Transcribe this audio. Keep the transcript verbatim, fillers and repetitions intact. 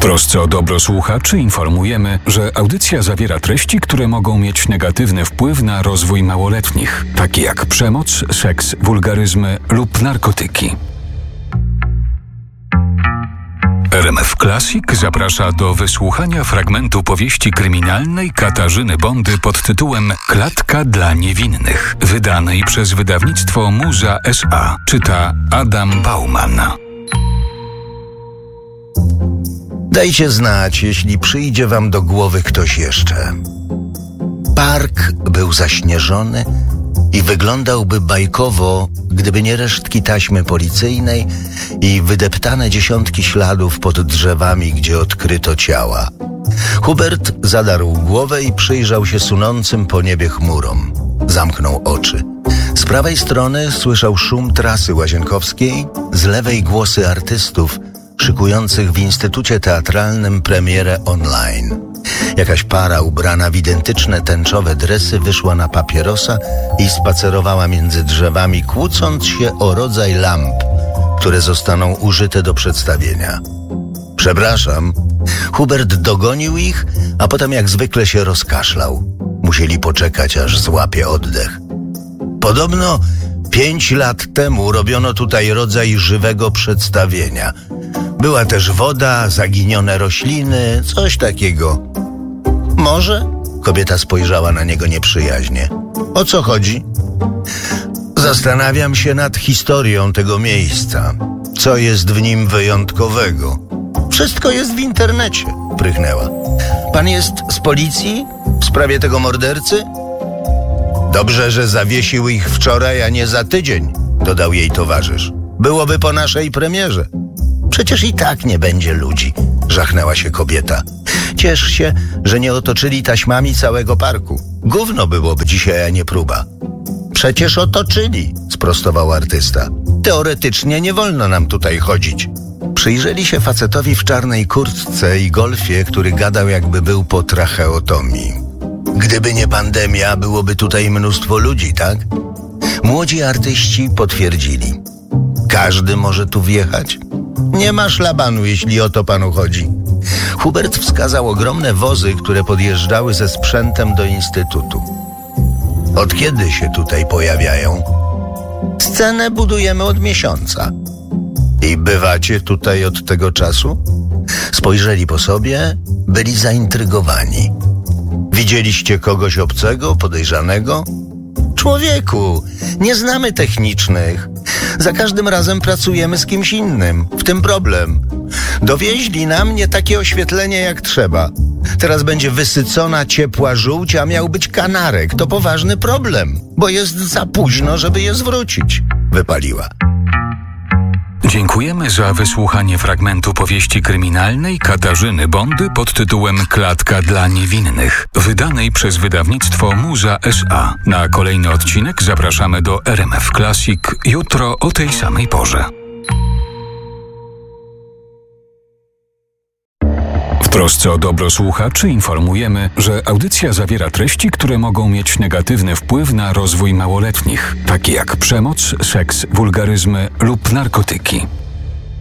trosce o dobro słuchaczy informujemy, że audycja zawiera treści, które mogą mieć negatywny wpływ na rozwój małoletnich, takie jak przemoc, seks, wulgaryzmy lub narkotyki. R M F Classic zaprasza do wysłuchania fragmentu powieści kryminalnej Katarzyny Bondy pod tytułem Klatka dla niewinnych, wydanej przez wydawnictwo Muza S A. Czyta Adam Bauman. Dajcie znać, jeśli przyjdzie wam do głowy ktoś jeszcze. Park był zaśnieżony i wyglądałby bajkowo, gdyby nie resztki taśmy policyjnej i wydeptane dziesiątki śladów pod drzewami, gdzie odkryto ciała. Hubert zadarł głowę i przyjrzał się sunącym po niebie chmurom. Zamknął oczy. Z prawej strony słyszał szum trasy łazienkowskiej, z lewej głosy artystów szykujących w Instytucie Teatralnym premierę online. Jakaś para ubrana w identyczne tęczowe dresy wyszła na papierosa i spacerowała między drzewami, kłócąc się o rodzaj lamp, które zostaną użyte do przedstawienia. Przepraszam. Hubert dogonił ich, a potem jak zwykle się rozkaszlał. Musieli poczekać, aż złapie oddech. Podobno pięć lat temu robiono tutaj rodzaj żywego przedstawienia. Była też woda, zaginione rośliny, coś takiego. Może? Kobieta spojrzała na niego nieprzyjaźnie. O co chodzi? Zastanawiam się nad historią tego miejsca. Co jest w nim wyjątkowego? Wszystko jest w internecie, prychnęła. Pan jest z policji? W sprawie tego mordercy? Dobrze, że zawiesił ich wczoraj, a nie za tydzień, dodał jej towarzysz. Byłoby po naszej premierze. Przecież i tak nie będzie ludzi, żachnęła się kobieta. Ciesz się, że nie otoczyli taśmami całego parku. Gówno byłoby dzisiaj, a nie próba. Przecież otoczyli, sprostował artysta. Teoretycznie nie wolno nam tutaj chodzić. Przyjrzeli się facetowi w czarnej kurtce i golfie, który gadał, jakby był po tracheotomii. Gdyby nie pandemia, byłoby tutaj mnóstwo ludzi, tak? Młodzi artyści potwierdzili. Każdy może tu wjechać? Nie ma szlabanu, jeśli o to panu chodzi. Hubert wskazał ogromne wozy, które podjeżdżały ze sprzętem do Instytutu. Od kiedy się tutaj pojawiają? Scenę budujemy od miesiąca. I bywacie tutaj od tego czasu? Spojrzeli po sobie, byli zaintrygowani. Widzieliście kogoś obcego, podejrzanego? Człowieku, nie znamy technicznych. Za każdym razem pracujemy z kimś innym. W tym problem. Dowieźli nam nie takie oświetlenie jak trzeba. Teraz będzie wysycona ciepła żółć, a miał być kanarek. To poważny problem, bo jest za późno, żeby je zwrócić. Wypaliła. Dziękujemy za wysłuchanie fragmentu powieści kryminalnej Katarzyny Bondy pod tytułem Klatka dla niewinnych, wydanej przez wydawnictwo Muza S A. Na kolejny odcinek zapraszamy do R M F Classic jutro o tej samej porze. W trosce o dobro słuchaczy informujemy, że audycja zawiera treści, które mogą mieć negatywny wpływ na rozwój małoletnich, takie jak przemoc, seks, wulgaryzmy lub narkotyki.